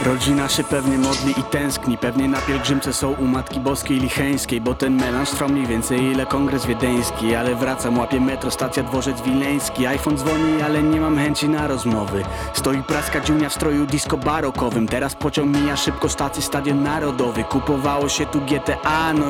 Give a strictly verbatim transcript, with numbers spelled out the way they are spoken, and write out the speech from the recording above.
Rodzina się pewnie modli i tęskni. Pewnie na pielgrzymce są u Matki Boskiej Licheńskiej, bo ten melanż trwa mniej więcej ile kongres wiedeński. Ale wracam, łapię metro, stacja Dworzec Wileński. iPhone dzwoni, ale nie mam chęci na rozmowy. Stoi praska dziunia w stroju disco barokowym. Teraz pociąg mija szybko, stacji Stadion Narodowy. Kupowało się tu G T A, no